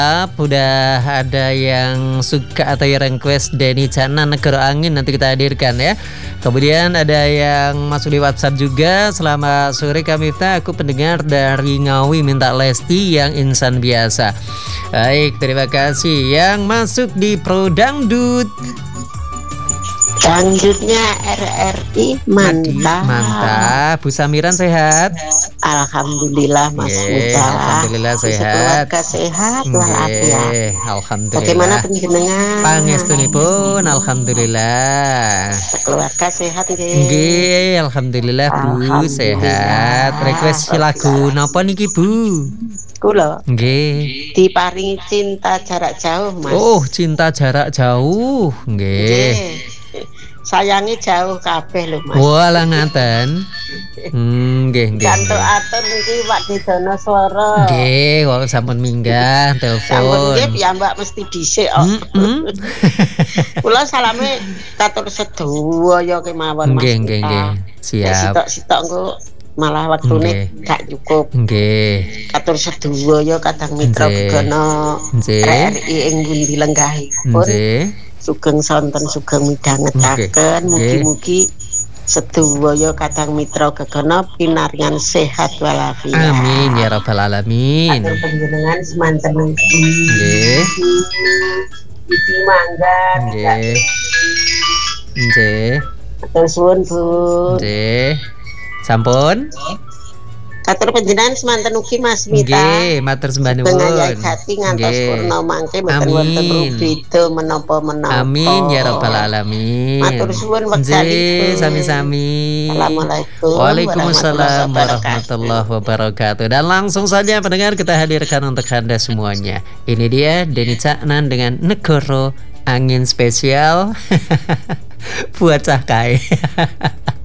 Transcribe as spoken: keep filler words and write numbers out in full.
Udah ada yang suka atau yang request Denny Caknan Negoro Angin, nanti kita hadirkan ya. Kemudian ada yang masuk di WhatsApp juga. Selamat sore Kak Miftah, aku pendengar dari Ngawi, minta Lesti yang insan biasa. Baik, terima kasih. Yang masuk di Pro Dangdut, dangdutnya R R I mantap. Mantap. Bu Samiran sehat? Alhamdulillah Mas Ye, Muda. Alhamdulillah sehat. Keluarga sehat walafiat. Alhamdulillah. Bagaimana penjenengan? Pangestunipun alhamdulillah. Keluarga sehat nggih. Nggih, alhamdulillah Bu sehat. Request lagu napa niki Bu? Kula Nggih. diparingi cinta jarak jauh Mas. Oh, cinta jarak jauh. Nggih. Sayangi jauh kabeh lho Mas. Walah ngaten. Hmm, nggih nggih. Cantuk atur niki Pak Didono swara. Nggih, kok sampun minggah Sampun telepon. nggih piyambak mesti dhisik kok. Kula salame katur sedaya kemawon Mas. Nggih nggih nggih. Siap. Sitok-sitok engko malah waktune gak cukup. Nggih. Katur sedaya kadang mitra gegono R R I ing pundi lenggahipun. Nggih. Sugeng sonten sugeng midhangetaken, mugi-mugi sedaya kadang mitra gegono pinaringan sehat walafiat. Amin ya rabbal alamin. Atur panjenengan semanten niki. Nggih. Iki mangga. Nggih. Nggih. Atur suwun Bu. Nggih. Sampun? Atur panjenengan semanten ugi Mas Mita. Nggih, matur sembah nuwun. Dengan hati ngantos purna mangke mboten wonten rubeda menapa-menapa. Amin ya rabbal alamin. Matur suwun wekdalipun. Sami-sami. Assalamualaikum. Waalaikumsalam warahmatullahi wabarakatuh. Dan langsung saja pendengar kita hadirkan untuk Anda semuanya. Ini dia Denny Caknan dengan Negoro Angin spesial buat Cahkai.